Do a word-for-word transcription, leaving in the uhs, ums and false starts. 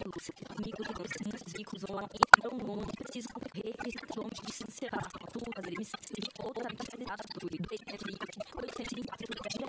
luz, amigos muitos ricos ou amigos tão longe, precisam correr longe de sincerar, tu, fazer isso, de outra vida, tudo,